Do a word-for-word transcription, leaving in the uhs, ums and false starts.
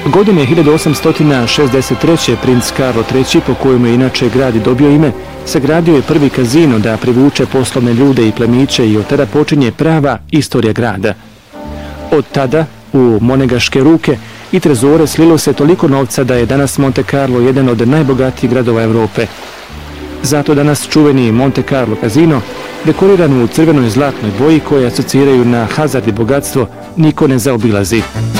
Godine hiljadu osamsto šezdeset treće princ Karlo treći, po kojemu je inače grad i dobio ime, sagradio je prvi kazino da privuče poslovne ljude i plemiće i od tada počinje prava istorija grada. Od tada u monegaške ruke i trezore slilo se toliko novca da je danas Monte Carlo jedan od najbogatijih gradova Europe. Zato danas čuveni Monte Carlo kazino, dekoriran u crvenoj zlatnoj boji koje asociraju na hazard i bogatstvo, niko ne zaobilazi.